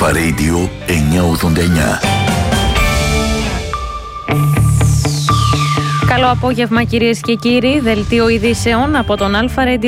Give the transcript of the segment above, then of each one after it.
Αλφα Radio 989. Καλό απόγευμα κυρίες και κύριοι, δελτίο ειδήσεων από τον Αλφα Radio 989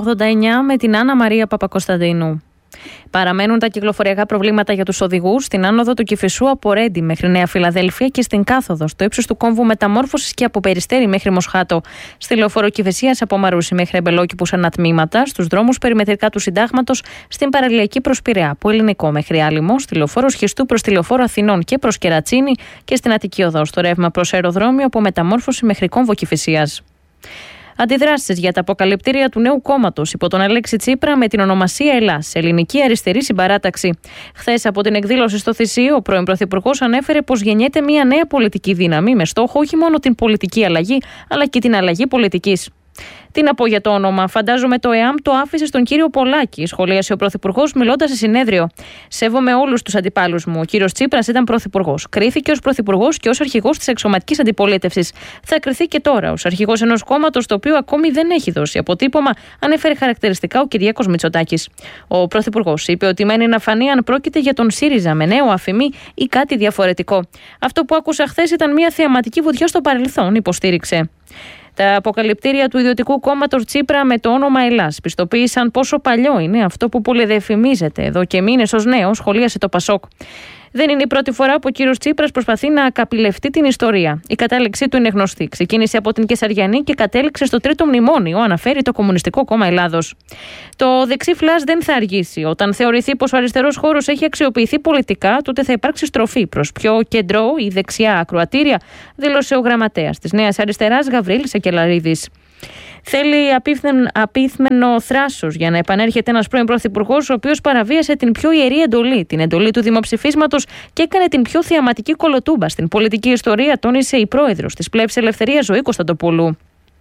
με την Άννα Μαρία Παπακοσταντίνου. Παραμένουν τα κυκλοφοριακά προβλήματα για τους οδηγούς στην άνοδο του Κηφισού από Ρέντι μέχρι Νέα Φιλαδέλφια και στην κάθοδο στο ύψος του κόμβου Μεταμόρφωσης και από Περιστέρι μέχρι Μοσχάτο. Στη λεωφόρο Κηφισίας από Μαρούσι μέχρι Εμπελόκηπους ανατμήματα, στους δρόμους περιμετρικά του Συντάγματος, στην παραλιακή προς Πειραιά από Ελληνικό μέχρι Άλυμο, στη λεωφόρο Σχιστού προς τη λεωφόρο Αθηνών και προς Κερατσίνη και στην Αττική Οδό στο ρεύμα προς αεροδρόμιο από Μεταμόρφωση μέχρι κόμβο Κηφισίας. Αντιδράσεις για τα αποκαλυπτήρια του νέου κόμματος υπό τον Αλέξη Τσίπρα με την ονομασία Ελλάς, Ελληνική Αριστερή Συμπαράταξη. Χθες από την εκδήλωση στο Θησίο, ο πρώην Πρωθυπουργός ανέφερε πως γεννιέται μια νέα πολιτική δύναμη με στόχο όχι μόνο την πολιτική αλλαγή, αλλά και την αλλαγή πολιτικής. Τι να πω για το όνομα, φαντάζομαι το ΕΑΜ το άφησε στον κύριο Πολάκη, σχολίασε ο Πρωθυπουργός μιλώντας σε συνέδριο. Σέβομαι όλους τους αντιπάλους μου. Ο κύριος Τσίπρας ήταν Πρωθυπουργός. Κρίθηκε ως Πρωθυπουργός και ως αρχηγός της εξωματικής αντιπολίτευσης. Θα κριθεί και τώρα ως αρχηγός ενός κόμματος το οποίο ακόμη δεν έχει δώσει αποτύπωμα, ανέφερε χαρακτηριστικά ο Κυριάκος Μητσοτάκης. Ο Πρωθυπουργός είπε ότι μένει να φανεί αν πρόκειται για τον ΣΥΡΙΖΑ με νέο αφημί ή κάτι διαφορετικό. Αυτό που άκουσα χθες ήταν μια θεαματική βουτιά στο παρελθόν, υποστήριξε. Τα αποκαλυπτήρια του ιδιωτικού κόμματος Τσίπρα με το όνομα Ελλάς πιστοποίησαν πόσο παλιό είναι αυτό που πολυδεφημίζεται εδώ και μήνες ως νέο, σχολίασε το Πασόκ. Δεν είναι η πρώτη φορά που ο κύριος Τσίπρας προσπαθεί να καπηλευτεί την ιστορία. Η κατάληξή του είναι γνωστή. Ξεκίνησε από την Κεσαριανή και κατέληξε στο τρίτο μνημόνιο, αναφέρει το Κομμουνιστικό Κόμμα Ελλάδος. Το δεξί φλας δεν θα αργήσει. Όταν θεωρηθεί πως ο αριστερός χώρος έχει αξιοποιηθεί πολιτικά, τότε θα υπάρξει στροφή προς πιο κεντρό ή δεξιά ακροατήρια, δήλωσε ο γραμματέας της Νέας Αριστεράς Γαβρίλης Σακελαρίδης. Θέλει απίθμενο θράσος για να επανέρχεται ένας πρώην πρωθυπουργός, ο οποίος παραβίασε την πιο ιερή εντολή, την εντολή του δημοψηφίσματος και έκανε την πιο θεαματική κολοτούμπα στην πολιτική ιστορία, τόνισε η πρόεδρος της Πλεύσης Ελευθερίας Ζωή Κωνσταντοπούλου.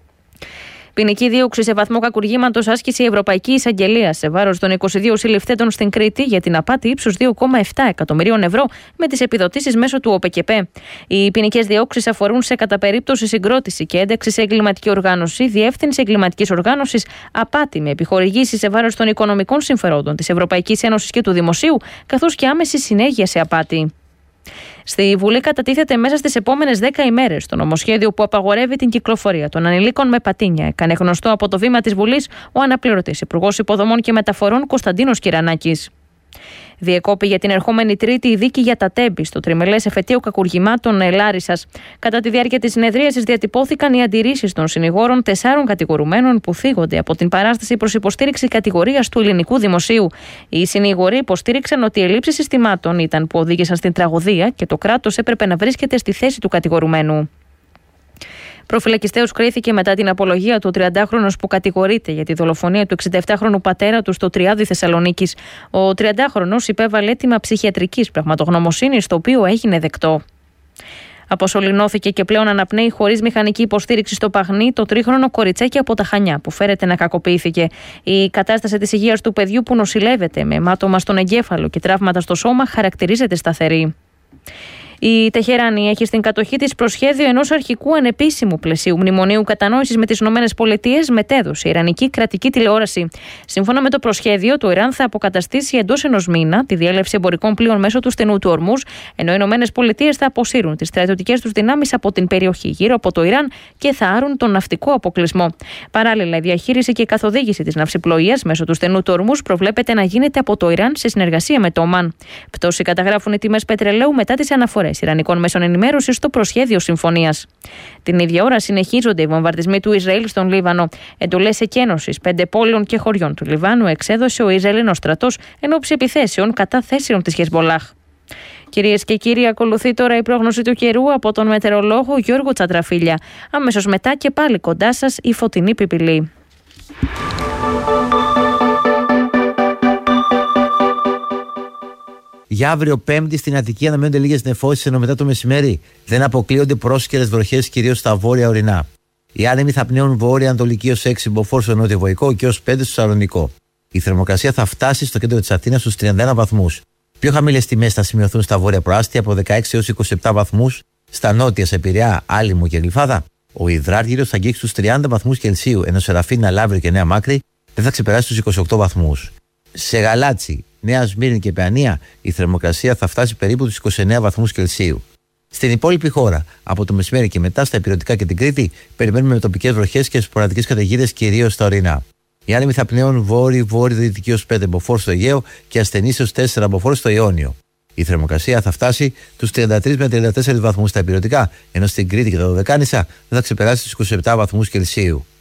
Ποινική δίωξη σε βαθμό κακουργήματος άσκησε η Ευρωπαϊκή Εισαγγελία σε βάρος των 22 συλληφθέντων στην Κρήτη για την απάτη ύψους 2,7 εκατομμυρίων ευρώ με τις επιδοτήσεις μέσω του ΟΠΕΚΕΠΕ. Οι ποινικές διώξεις αφορούν σε κατά περίπτωση συγκρότηση και ένταξη σε εγκληματική οργάνωση, διεύθυνση εγκληματικής οργάνωσης, απάτη με επιχορηγήσεις σε βάρος των οικονομικών συμφερόντων της Ευρωπαϊκής Ένωσης και του Δημοσίου, καθώς και άμεση συνέργεια σε απάτη. Στη Βουλή κατατίθεται μέσα στις επόμενες 10 ημέρες το νομοσχέδιο που απαγορεύει την κυκλοφορία των ανηλίκων με πατίνια. Έκανε γνωστό από το βήμα της Βουλής ο αναπληρωτής Υπουργός Υποδομών και Μεταφορών Κωνσταντίνος Κυρανάκης. Διεκόπη για την ερχόμενη Τρίτη η δίκη για τα Τέμπη στο τριμελές εφετείο κακουργημάτων Λάρισσας. Κατά τη διάρκεια της συνεδρίασης διατυπώθηκαν οι αντιρρήσεις των συνηγόρων 4 κατηγορουμένων που θίγονται από την παράσταση προς υποστήριξη κατηγορίας του ελληνικού δημοσίου. Οι συνηγοροί υποστήριξαν ότι οι ελλείψεις συστημάτων ήταν που οδήγησαν στην τραγωδία και το κράτος έπρεπε να βρίσκεται στη θέση του κατηγορουμένου. Προφυλακιστέως κρίθηκε μετά την απολογία του 30χρονος που κατηγορείται για τη δολοφονία του 67χρονου πατέρα του στο Τριάδι Θεσσαλονίκης. Ο 30χρονος υπέβαλε αίτημα ψυχιατρικής πραγματογνωμοσύνης, το οποίο έγινε δεκτό. Αποσωληνώθηκε και πλέον αναπνέει χωρίς μηχανική υποστήριξη στο Παγνί το 3χρονο κοριτσάκι από τα Χανιά που φέρεται να κακοποιήθηκε. Η κατάσταση της υγείας του παιδιού που νοσηλεύεται με αιμάτωμα στον εγκέφαλο και τραύματα στο σώμα χαρακτηρίζεται σταθερή. Η Τεχεράνη έχει στην κατοχή της προσχέδιο ενός αρχικού ανεπίσημου πλαισίου μνημονίου κατανόησης με τις ΗΠΑ, μετέδωσε η Ιρανική κρατική τηλεόραση. Σύμφωνα με το προσχέδιο, το Ιράν θα αποκαταστήσει εντός ενός μήνα τη διέλευση εμπορικών πλοίων μέσω του στενού του Ορμούζ, ενώ οι ΗΠΑ θα αποσύρουν τις στρατιωτικές τους δυνάμεις από την περιοχή γύρω από το Ιράν και θα άρουν τον ναυτικό αποκλεισμό. Παράλληλα, η διαχείριση και η καθοδήγηση της ναυσιπλοείας μέσω του στενού του Ορμούζ προβλέπεται να γίνεται από το Ιράν σε συνεργασία με το Ομάν. Πτώση καταγράφουν οι τιμές πετρελαίου μετά τις αναφορές Ιρανικών μέσων ενημέρωσης στο προσχέδιο συμφωνίας. Την ίδια ώρα συνεχίζονται οι βομβαρδισμοί του Ισραήλ στον Λίβανο. Εντολές εκένωσης 5 πόλεων και χωριών του Λιβάνου εξέδωσε ο Ισραηλινός στρατός εν ώψη επιθέσεων κατά θέσεων της Χεσμολάχ. Κυρίες και κύριοι, ακολουθεί τώρα η πρόγνωση του καιρού από τον μετεωρολόγο Γιώργο Τσαντραφίλια. Αμέσως μετά και πάλι κοντά σας η Φωτεινή Πιπιλή. Για αύριο Πέμπτη στην Αττική αναμένονται λίγες νεφώσεις, ενώ μετά το μεσημέρι δεν αποκλείονται πρόσκαιρες βροχές, κυρίως στα βόρεια ορεινά. Οι άνεμοι θα πνέουν βόρεια-ανατολική ως 6 μποφόρ στο νότιο-βορικό και ως 5 στο Σαλονικό. Η θερμοκρασία θα φτάσει στο κέντρο της Αθήνας στους 31 βαθμούς. Πιο χαμηλές τιμές θα σημειωθούν στα βόρεια προάστια από 16 έως 27 βαθμούς, στα νότια σε Πειραιά, Άλυμο και Γλυφάδα. Ο υδράργυρος θα αγγίξει τους 30 βαθμούς Κελσίου, ενώ σε Ραφίνα, Λαύριο και Νέα Μάκρη δεν θα ξεπεράσει τους 28 βαθμούς. Σε Γαλάτσι, Νέα Σμύρνη και Παιανία, η θερμοκρασία θα φτάσει περίπου τους 29 βαθμούς Κελσίου. Στην υπόλοιπη χώρα, από το μεσημέρι και μετά, στα Ηπειρωτικά και την Κρήτη, περιμένουμε τοπικές βροχές και σποραδικές καταιγίδες κυρίως στα ορεινά. Οι άνεμοι θα πνέουν βόρειο-δυτική ως 5 μποφόρ στο Αιγαίο και ασθενείς ως 4 μποφόρ στο Ιόνιο. Η θερμοκρασία θα φτάσει τους 33 με 34 βαθμούς στα Ηπειρωτικά, ενώ στην Κρήτη και τα Δωδεκάνησα δεν θα ξεπεράσει τους 27 βαθμούς Κελσίου.